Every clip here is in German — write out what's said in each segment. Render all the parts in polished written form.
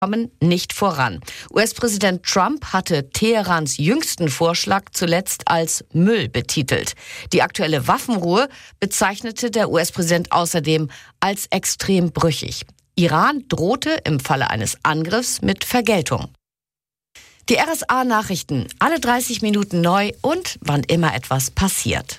kommen nicht voran. US-Präsident Trump hatte Teherans jüngsten Vorschlag zuletzt als Müll betitelt. Die aktuelle Waffenruhe bezeichnete der US-Präsident außerdem als extrem brüchig. Iran drohte im Falle eines Angriffs mit Vergeltung. Die RSA-Nachrichten, alle 30 Minuten neu und wann immer etwas passiert.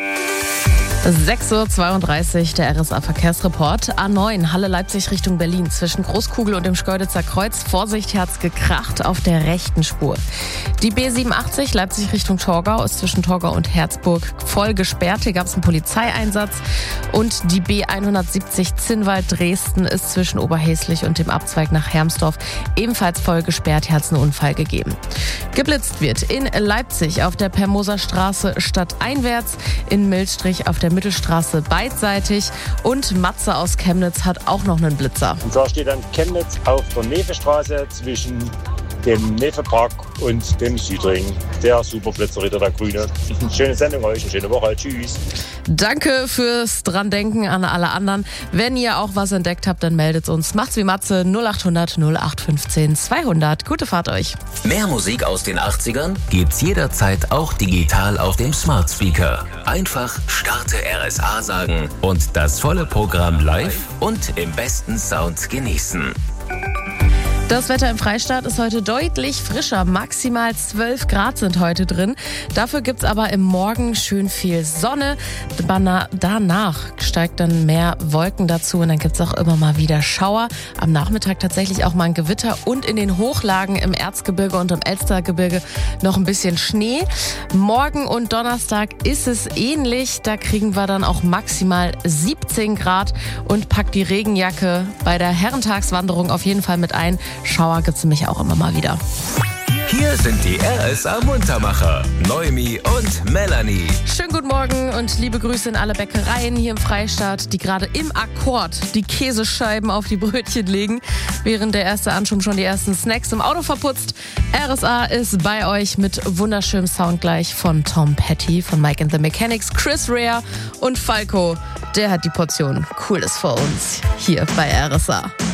6.32 Uhr, der RSA-Verkehrsreport. A9, Halle-Leipzig Richtung Berlin. Zwischen Großkugel und dem Schkeuditzer Kreuz. Vorsicht, hier hat's gekracht auf der rechten Spur. Die B87, Leipzig Richtung Torgau, ist zwischen Torgau und Herzburg voll gesperrt. Hier gab's einen Polizeieinsatz. Und die B170 Zinnwald-Dresden ist zwischen Oberhäslich und dem Abzweig nach Hermsdorf ebenfalls voll gesperrt. Hier hat's einen Unfall gegeben. Geblitzt wird in Leipzig auf der Permoser Straße stadteinwärts, in Milstrich auf der Mittelstraße beidseitig und Matze aus Chemnitz hat auch noch einen Blitzer. Und zwar steht dann Chemnitz auf der Nevestraße zwischen dem Nevepark und dem Südring. Der Superblitzerritter, der Grüne. Schöne Sendung euch, eine schöne Woche. Tschüss. Danke fürs Dran-Denken an alle anderen. Wenn ihr auch was entdeckt habt, dann meldet uns. Macht's wie Matze, 0800 0815 200. Gute Fahrt euch. Mehr Musik aus den 80ern gibt's jederzeit auch digital auf dem Smart Speaker. Einfach Starte RSA sagen und das volle Programm live und im besten Sound genießen. Das Wetter im Freistaat ist heute deutlich frischer. Maximal 12 Grad sind heute drin. Dafür gibt's aber im Morgen schön viel Sonne. Danach steigt dann mehr Wolken dazu und dann gibt's auch immer mal wieder Schauer. Am Nachmittag tatsächlich auch mal ein Gewitter und in den Hochlagen im Erzgebirge und im Elstergebirge noch ein bisschen Schnee. Morgen und Donnerstag ist es ähnlich. Da kriegen wir dann auch maximal 17 Grad und packt die Regenjacke bei der Herrentagswanderung auf jeden Fall mit ein. Schauer gibt's nämlich auch immer mal wieder. Hier sind die RSA-Muntermacher, Noemi und Melanie. Schönen guten Morgen und liebe Grüße in alle Bäckereien hier im Freistaat, die gerade im Akkord die Käsescheiben auf die Brötchen legen, während der erste Anschub schon die ersten Snacks im Auto verputzt. RSA ist bei euch mit wunderschönem Sound gleich von Tom Petty, von Mike and the Mechanics, Chris Rea und Falco. Der hat die Portion Cooles vor uns hier bei RSA.